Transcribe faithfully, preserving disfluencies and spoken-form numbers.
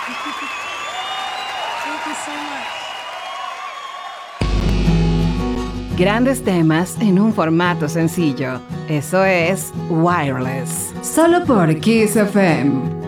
Thank you so much. Grandes temas en un formato sencillo. Eso es Wireless. Solo por Kiss F M.